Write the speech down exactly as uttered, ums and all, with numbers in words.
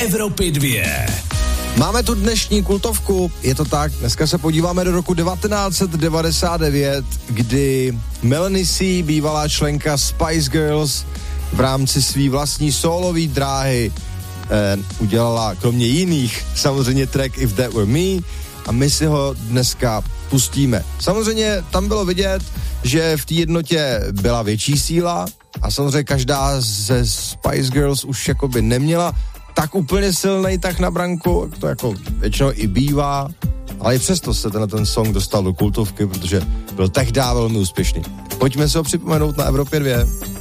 Evropy dvě. Máme tu dnešní kultovku, je to tak, dneska se podíváme do roku devatenáct set devadesát devět, kdy Melanie C., bývalá členka Spice Girls, v rámci svý vlastní sólové dráhy eh, udělala kromě jiných samozřejmě track If That Were Me a my si ho dneska pustíme. Samozřejmě tam bylo vidět, že v té jednotě byla větší síla a samozřejmě každá ze Spice Girls už jakoby neměla tak úplně silnej tak na branku, to jako většinou i bývá, ale i přesto se tenhle ten song dostal do kultovky, protože byl tehdy velmi úspěšný. Pojďme si ho připomenout na Evropě dvě.